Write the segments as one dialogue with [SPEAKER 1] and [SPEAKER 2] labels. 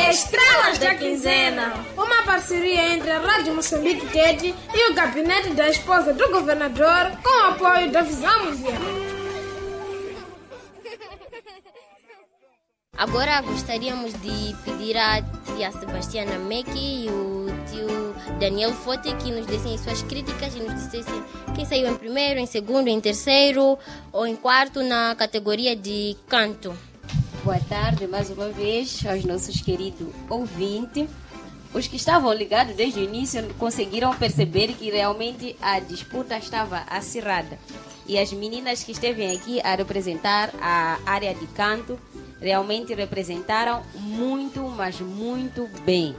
[SPEAKER 1] Estrelas da Quinzena. Uma parceria entre a Rádio Moçambique TED e o gabinete da esposa do governador com o apoio da Visão Mundial.
[SPEAKER 2] Agora gostaríamos de pedir à tia Sebastiana Meki e o tio Daniel Fote que nos dessem suas críticas e nos dissessem quem saiu em primeiro, em segundo, em terceiro ou em quarto na categoria de canto.
[SPEAKER 3] Boa tarde mais uma vez aos nossos queridos ouvintes. Os que estavam ligados desde o início conseguiram perceber que realmente a disputa estava acirrada. E as meninas que esteve aqui a representar a área de canto realmente representaram muito, mas muito bem.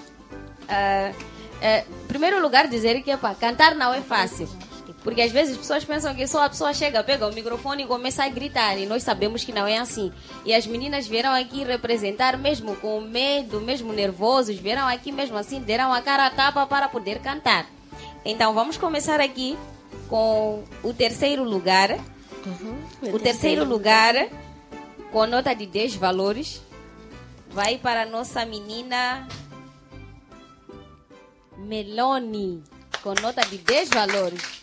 [SPEAKER 3] Em primeiro lugar, dizer que cantar não é fácil. Porque às vezes as pessoas pensam que só a pessoa chega, pega o microfone e começa a gritar. E nós sabemos que não é assim. E as meninas vieram aqui representar mesmo com medo, mesmo nervosos. Vieram aqui mesmo assim, deram a cara a tapa para poder cantar. Então vamos começar aqui com o terceiro lugar. O terceiro lugar, com nota de 10 valores, vai para a nossa menina Meloni, com nota de 10 valores.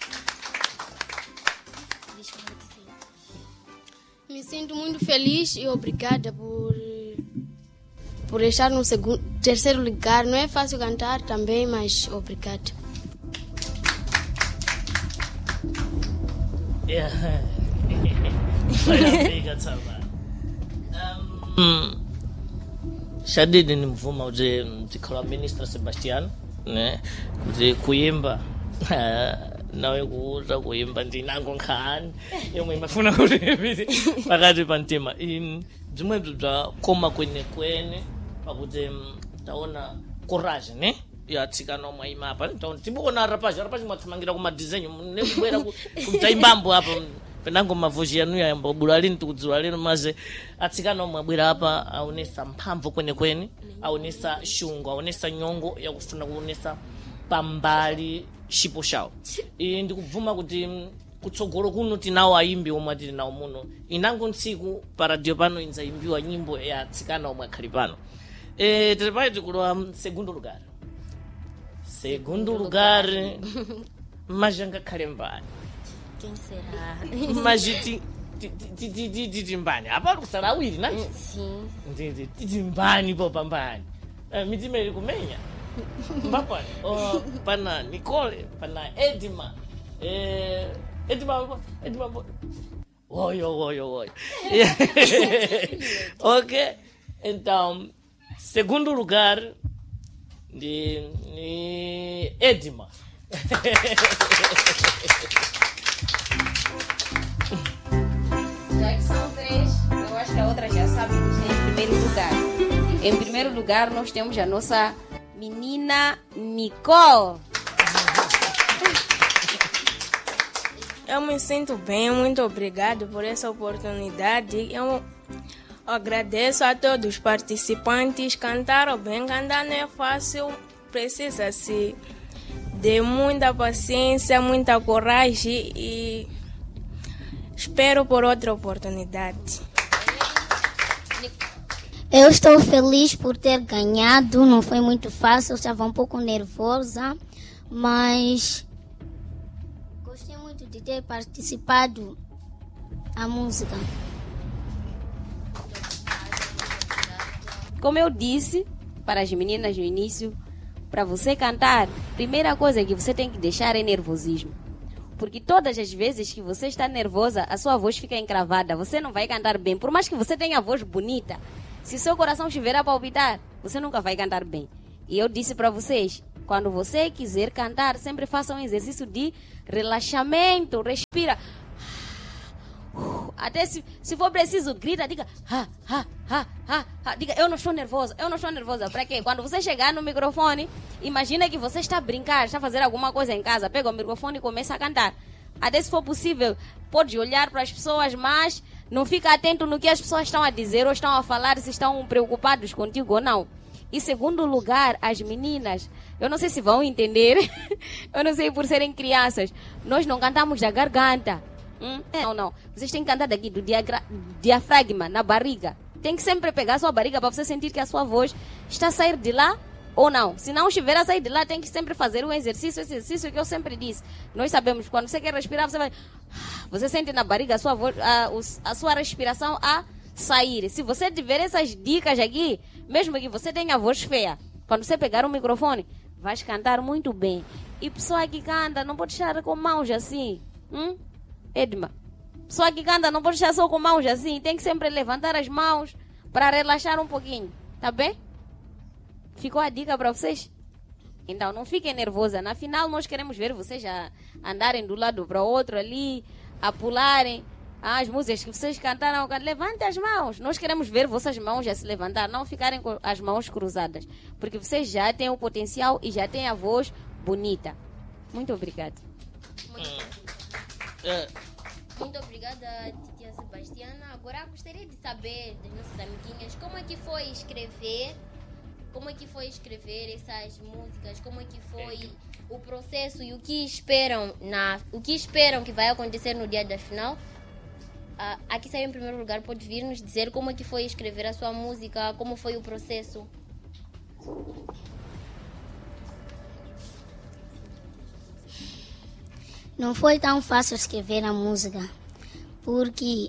[SPEAKER 4] Me sinto muito feliz e obrigada por estar no terceiro lugar. Não é fácil cantar também, mas obrigada.
[SPEAKER 5] Shadidi ni mvuma uje mtikhala minister Sebastian ne uje kuimba nawe kuuza kuimba ndinango nkhani yomwe imafuna kuti pakati pa mtima zimwe bza koma kwene pakuti taona courage ne yatsikana omwe imapa taona tibona rapaji mwathamangira ku madizenyo nekubwera kumtaimbambo apa penango mavoji yanu yamba bulalini tukudzula lero maze atsikana omwe abwera apa aonesa mphamvu kwene aonesa shungu aonesa nyongo yakufuna kuonesa pambali shipo shawo ndikubvuma kuti kutsogolo kuno tinawo ayimbi omwe atili nawo muno inango ntsiku pa radio pano inzaimbiwa nyimbo ya atsikana omwe akhali pano tilipayi tikulowa segundo lugar majanga khale mbani
[SPEAKER 2] Quem será?
[SPEAKER 5] Mas titimbani apa kusala awiri na
[SPEAKER 2] Sim.
[SPEAKER 5] titimbani popambani mitima ili kumenya mbapani pana Nicole pana Edma Oyo. Ok, então segundo lugar de Edma.
[SPEAKER 3] Já que são três, eu acho que a outra já sabe que está em primeiro lugar. Em primeiro lugar, nós temos a nossa menina Nicole.
[SPEAKER 1] Eu me sinto bem, muito obrigado por essa oportunidade. Eu agradeço a todos os participantes. Cantaram bem, cantar não é fácil, precisa-se de muita paciência, muita coragem e espero por outra oportunidade.
[SPEAKER 6] Eu estou feliz por ter ganhado, não foi muito fácil, eu estava um pouco nervosa, mas gostei muito de ter participado da música.
[SPEAKER 3] Como eu disse para as meninas no início, para você cantar, primeira coisa que você tem que deixar é nervosismo. Porque todas as vezes que você está nervosa, a sua voz fica encravada, você não vai cantar bem. Por mais que você tenha a voz bonita, se seu coração estiver a palpitar, você nunca vai cantar bem. E eu disse para vocês, quando você quiser cantar, sempre faça um exercício de relaxamento, respira. Até se for preciso, grita, diga, diga, eu não estou nervosa. Para quê? Quando você chegar no microfone, imagina que você está a brincar, está a fazer alguma coisa em casa, pega o microfone e começa a cantar. Até se for possível, pode olhar para as pessoas, mas não fica atento no que as pessoas estão a dizer ou estão a falar, se estão preocupados contigo ou não. E segundo lugar, as meninas, eu não sei se vão entender, eu não sei por serem crianças, nós não cantamos da garganta. Não. Vocês têm que cantar daqui do diafragma, na barriga. tem que sempre pegar a sua barriga para você sentir que a sua voz está a sair de lá ou não. Se não estiver a sair de lá, tem que sempre fazer um exercício. Esse exercício que eu sempre disse. Nós sabemos que quando você quer respirar, você sente na barriga a sua voz, a sua respiração a sair. Se você tiver essas dicas aqui, mesmo que você tenha a voz feia, quando você pegar o microfone, vai cantar muito bem. E pessoa que canta, não pode estar com mãos assim. Edma, pessoa que canta não pode estar só com mãos assim. Tem que sempre levantar as mãos para relaxar um pouquinho. Tá bem? Ficou a dica para vocês? Então, não fiquem nervosa. Na final, nós queremos ver vocês já andarem do lado para o outro ali, a pularem. As músicas que vocês cantaram, levantem as mãos. Nós queremos ver vossas mãos já se levantar, não ficarem com as mãos cruzadas. Porque vocês já têm o potencial e já têm a voz bonita. Muito obrigada.
[SPEAKER 2] Muito obrigada, Titia Sebastiana. Agora gostaria de saber das nossas amiguinhas como é que foi escrever essas músicas, como é que foi o processo e o que esperam que vai acontecer no dia da final. Aqui saiu em primeiro lugar, pode vir nos dizer como é que foi escrever a sua música, como foi o processo.
[SPEAKER 6] Não foi tão fácil escrever a música, porque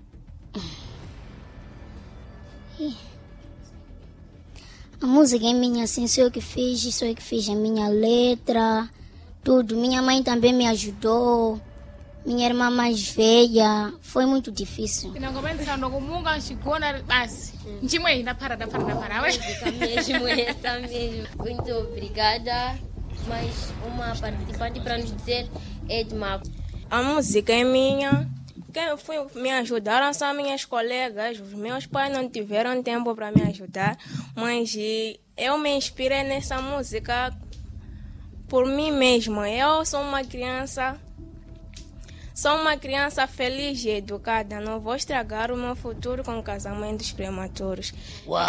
[SPEAKER 6] a música é minha, assim, sou eu que fiz a minha letra, tudo. Minha mãe também me ajudou, minha irmã mais velha, foi muito difícil.
[SPEAKER 2] Essa mesmo. Muito obrigada. Mais uma participante para nos dizer, Edma.
[SPEAKER 1] A música é minha. Quem me ajudaram são minhas colegas. Os meus pais não tiveram tempo para me ajudar, mas eu me inspirei nessa música por mim mesma. Eu sou uma criança feliz e educada. Não vou estragar o meu futuro com casamentos prematuros.
[SPEAKER 5] Uau!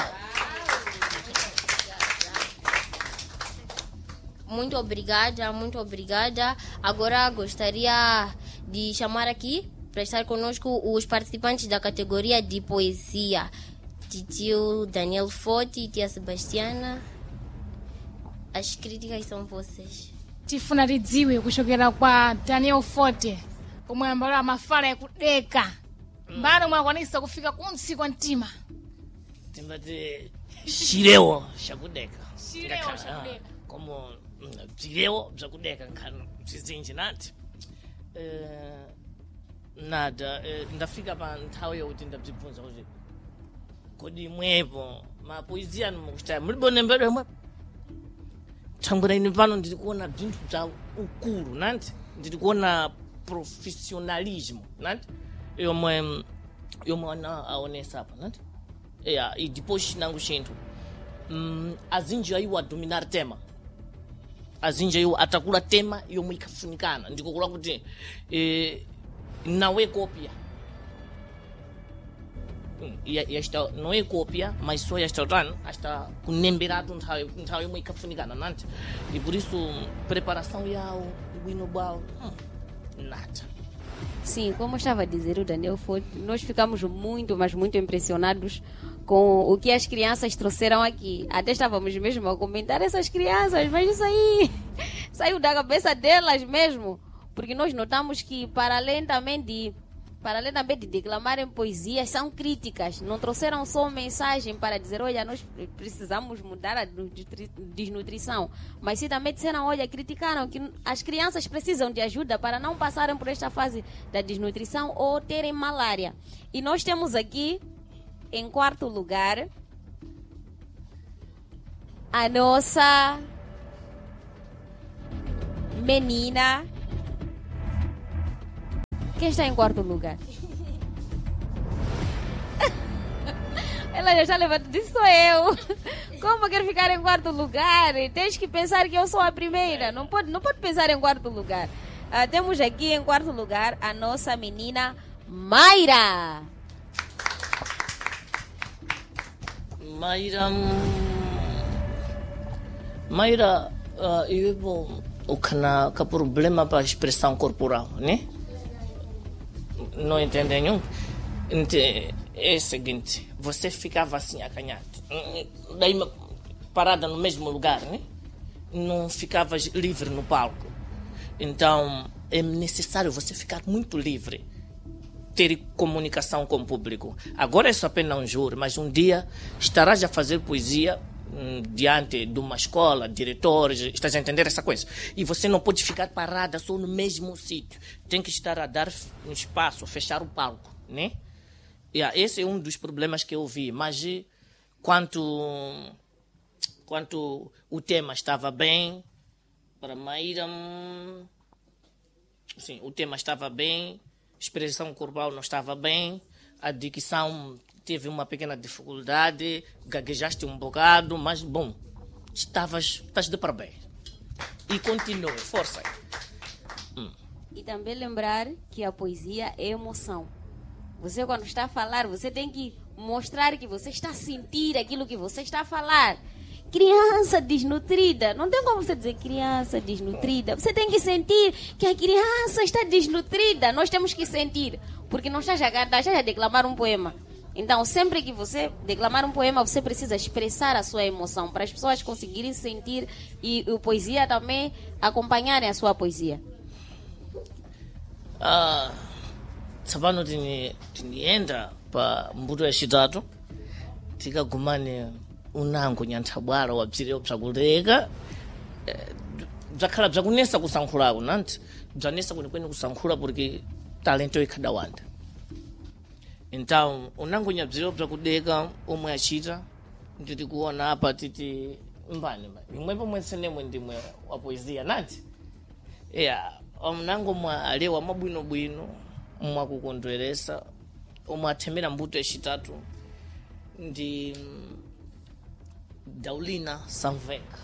[SPEAKER 2] Muito obrigada. Agora gostaria de chamar aqui para estar conosco os participantes da categoria de poesia. Titio Daniel Forte e Tia Sebastiana. As críticas são vocês.
[SPEAKER 7] Tifunaridziwe kushokera kwa Daniel Forte omwe ambala mafala yakudeka mbali omwe akwanisa kufika kunsi kwa mtima
[SPEAKER 5] timbati chilewo chakudeka como chilewo chakudeka nkhani chizinji nati nada ndafika pa nthawi yokuti ndabzibvunza kuti kodi mwepo mapoezia mukuchitaya mulibone mbedwe mwepo thangwera ine pano ndiri kuona bzinthu bza ukulu nanti ndiri kuona professionalismo nanti yomwe aonesa apa nanti e depois chinango chinthu azinji ayiwo adominar tema azinji ayiwo atakula tema yomwe ikafunikana ndikukula kuti nawe kopia yachita nowe kopia mas só yachita utani achita kunemberatu nthawi yomwe ikafunikana nanti e por isso preparação yawo bwino bwawo nada.
[SPEAKER 3] Sim, como estava a dizer o Daniel Forte, nós ficamos muito, mas muito impressionados com o que as crianças trouxeram aqui. Até estávamos mesmo a comentar essas crianças, mas isso aí saiu da cabeça delas mesmo, porque nós notamos que para além também de declamarem poesias, são críticas. Não trouxeram só mensagem para dizer, olha, nós precisamos mudar a desnutrição. Mas sim também disseram, olha, criticaram que as crianças precisam de ajuda para não passarem por esta fase da desnutrição ou terem malária. E nós temos aqui, em quarto lugar, a nossa menina. Quem está em quarto lugar? Ela já levantou, disse sou eu. Como quero ficar em quarto lugar? Tens que pensar que eu sou a primeira. Não pode pensar em quarto lugar. Temos aqui em quarto lugar a nossa menina Mayra.
[SPEAKER 5] Mayra, eu vou o problema para a expressão corporal, né? Não entendem nenhum. é o seguinte, você ficava assim acanhado, daí parada no mesmo lugar, né? Não ficavas livre no palco. Então é necessário você ficar muito livre, ter comunicação com o público. Agora é só apenas um júri, mas um dia estarás a fazer poesia diante de uma escola, diretores, estás a entender essa coisa? E você não pode ficar parada só no mesmo sítio. Tem que estar a dar um espaço, fechar o palco, né? Esse é um dos problemas que eu vi. Mas quanto o tema estava bem, para Maíra, sim, o tema estava bem, a expressão corporal não estava bem, a dicção teve uma pequena dificuldade, gaguejaste um bocado, mas bom, estás de parabéns. E continua, força aí.
[SPEAKER 3] E também lembrar que a poesia é emoção. Você, quando está a falar, você tem que mostrar que você está a sentir aquilo que você está a falar. Criança desnutrida, não tem como você dizer criança desnutrida. Você tem que sentir que a criança está desnutrida. Nós temos que sentir, porque não está a declamar um poema. Então, sempre que você declamar um poema, você precisa expressar a sua emoção para as pessoas conseguirem sentir e a poesia também acompanharem a sua poesia.
[SPEAKER 5] Sabano tinienda pa mbuto ya shitatu tika gumane unango nyantabwara wabzire bzakudeka bzakhala bzakunesa kusankhulako nanti bzanesa kwenikweni kusankhula porque talento ikhadawanda. Então unango nyabzire bzakudeka omwe achita nditi kuona apa titi mbani imwepo mwensenemwe ndimwe wa poesia nanti omnango mwa alewa mabwinobwino mwakukondweresa omwe athemera mbuto yacitatu ndi Daulina Samveka.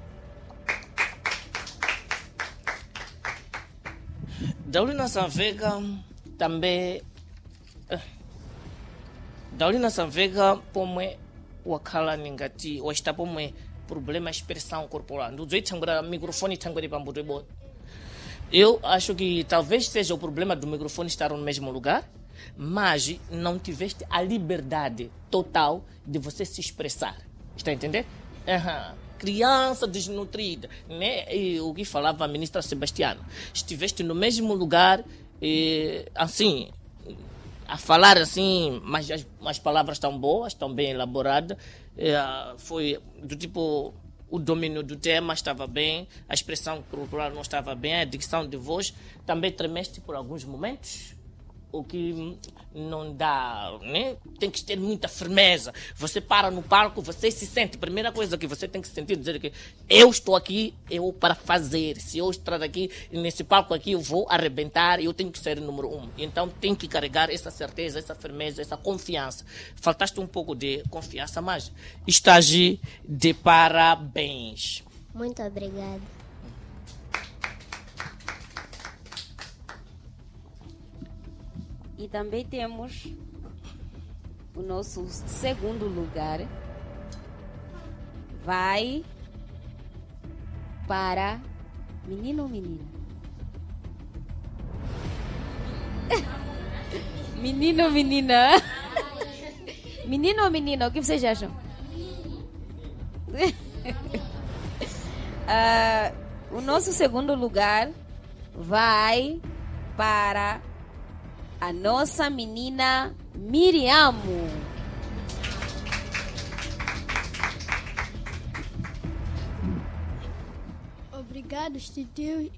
[SPEAKER 5] Daulina Samveka também Daulina Samveka pomwe wakhala ningati wachita pomwe problema expressão corporal nduzoitangura microfone tangure pambuto ibota. Eu acho que talvez seja o problema do microfone estar no mesmo lugar, mas não tiveste a liberdade total de você se expressar. Está a entender? Criança desnutrida, né? E o que falava a ministra Sebastiana. Estiveste no mesmo lugar, assim, a falar assim, mas as palavras estão boas, estão bem elaboradas. Foi do tipo... O domínio do tema estava bem, a expressão corporal não estava bem, a dicção de voz também tremeste por alguns momentos, o que não dá, né? Tem que ter muita firmeza. Você para no palco, você se sente. Primeira coisa que você tem que sentir, dizer que eu estou aqui, eu para fazer. Se eu estar aqui, nesse palco aqui, eu vou arrebentar, eu tenho que ser o número 1. Então tem que carregar essa certeza, essa firmeza, essa confiança. Faltaste um pouco de confiança, mas estás de parabéns.
[SPEAKER 6] Muito obrigada.
[SPEAKER 3] E também temos o nosso segundo lugar. Vai para menino ou menina? Menino ou menina? Menino ou menina? O que vocês acham? O nosso segundo lugar vai para a nossa menina Miriam.
[SPEAKER 4] Obrigado, tio.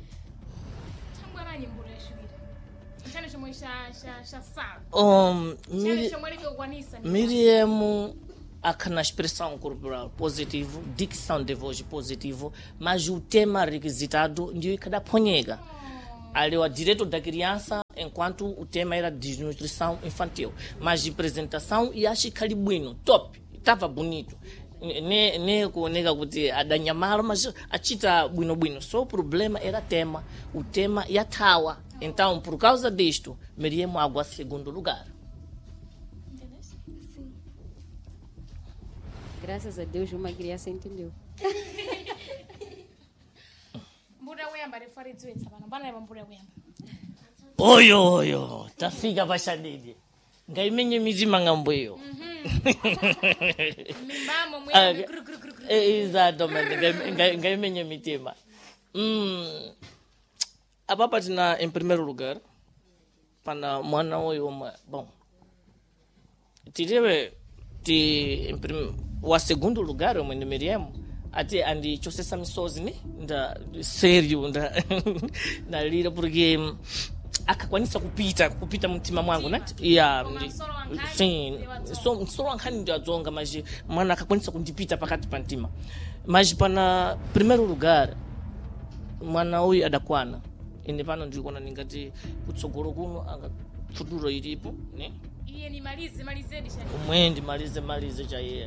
[SPEAKER 5] Miriam na expressão corporal positivo, dicção de voz positivo, mas o tema requisitado de cada ponhega. Ali o direito da criança, enquanto o tema era desnutrição infantil. Mas de apresentação, e acho que era bueno, top, estava bonito. Nem com nega que a danha mal, mas a chita bueno. Só o problema era tema, o tema e a tawa. Então, por causa disto, Miriam Água segundo lugar.
[SPEAKER 3] Sim. Graças a Deus, uma criança entendeu.
[SPEAKER 5] Oyo, tá fica baixadinha. ngaimenye mitima ngamboyo.
[SPEAKER 7] Mimbamo
[SPEAKER 5] Exatamente, ngaimenye mitima. Apa patina em primeiro lugar para mwana oyo bom. Tirewe o segundo lugar o mwene Miriam até andi chosesa misozi ni nda sério na lira porque akakwanisa kupita mtima mwangu nati sim solo ankhani ndio adzonga mas mwana akakwanisa kundipita pakati pa mtima mas pana primeiro lugar mwana uyu adakwana ine pano ndikuona ningati kutsogolo kuno anga futuro ilipo ne
[SPEAKER 7] iye ni malizedi shani
[SPEAKER 5] umwendi malize cha yeye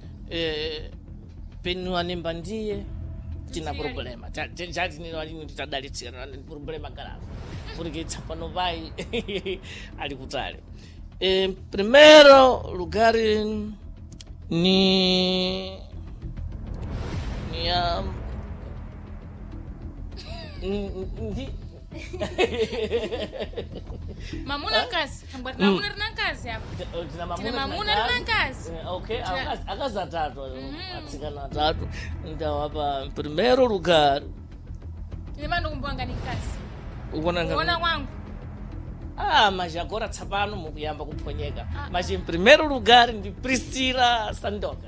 [SPEAKER 5] penu anemba ndiye tina problema jadi ni wali titadalitsira problema grave porque tsapano vai ali kutale primeiro lugar ni
[SPEAKER 7] Mamuna kasi, mamuna rina kasi hapo. Tina mamuna rina kasi.
[SPEAKER 5] Okay, akaza tatu, atsikana tatu. Ndawapa primeiro lugar.
[SPEAKER 7] Nimando kumbwanga ni kasi.
[SPEAKER 5] Uona
[SPEAKER 7] wangu.
[SPEAKER 5] Mas agora tsapano mukuyamba kuphonyeka. Mas em primeiro lugar ndi Priscila Sandoka.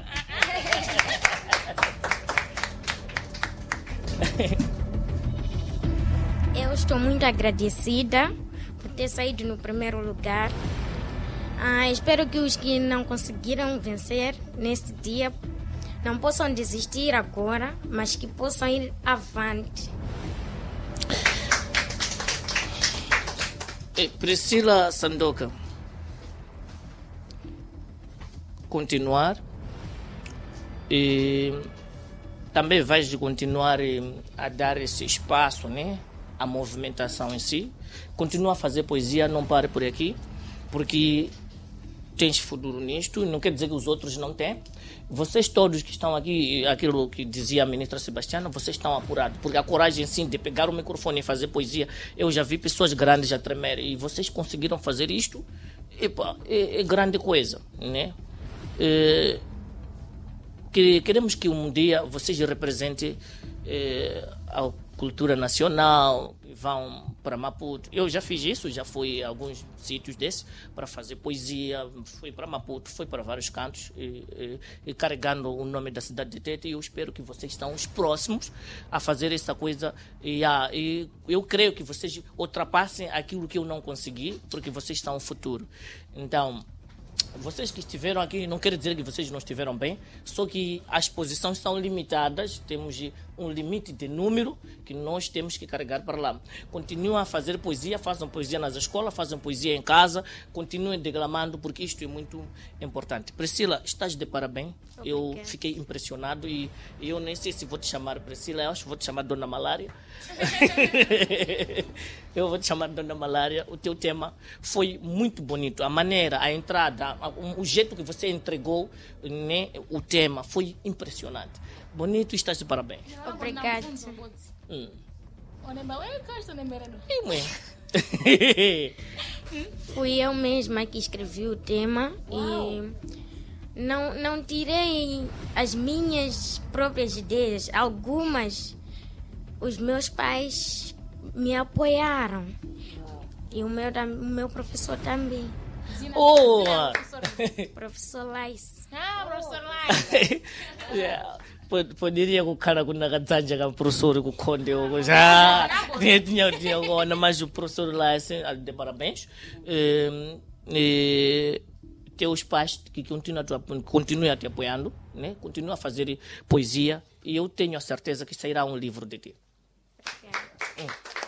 [SPEAKER 8] Eu estou muito agradecida por ter saído no primeiro lugar. Espero que os que não conseguiram vencer nesse dia não possam desistir agora, mas que possam ir avante.
[SPEAKER 5] Priscila Sandoka, continuar e também vais continuar a dar esse espaço, né? A movimentação em si. Continua a fazer poesia, não pare por aqui, porque tens futuro nisto, não quer dizer que os outros não têm. Vocês todos que estão aqui, aquilo que dizia a ministra Sebastiana, vocês estão apurados, porque a coragem sim de pegar o microfone e fazer poesia, eu já vi pessoas grandes a tremer e vocês conseguiram fazer isto, é grande coisa, né? Queremos que um dia vocês representem a cultura nacional, vão para Maputo. Eu já fiz isso, já fui a alguns sítios desses para fazer poesia, fui para Maputo, fui para vários cantos e carregando o nome da cidade de Tete, e eu espero que vocês estão os próximos a fazer essa coisa e eu creio que vocês ultrapassem aquilo que eu não consegui, porque vocês estão no futuro. Então, vocês que estiveram aqui, não quer dizer que vocês não estiveram bem, só que as posições são limitadas, temos um limite de número que nós temos que carregar para lá. Continuem a fazer poesia, façam poesia nas escolas, façam poesia em casa, continuem declamando, porque isto é muito importante. Priscila, estás de parabéns. Obrigada. Eu fiquei impressionado e eu nem sei se vou te chamar Priscila, eu acho que vou te chamar Dona Malária. Eu vou te chamar Dona Malária. O teu tema foi muito bonito, a maneira, a entrada, o jeito que você entregou, né, o tema foi impressionante. Bonito, estás de parabéns.
[SPEAKER 8] Obrigada. Fui eu mesma que escrevi o tema. Uau. E não tirei as minhas próprias ideias. Algumas, os meus pais me apoiaram. E o meu professor também. Professor Lais.
[SPEAKER 7] Professor Lais.
[SPEAKER 5] Yeah. Poderia o cara com nakadzanja ka professor com konde o já tinha agora, mas o professor lá assim, de parabéns. Teus pais que continuem a te apoiando, né? Continuam a fazer poesia e eu tenho a certeza que sairá um livro de ti.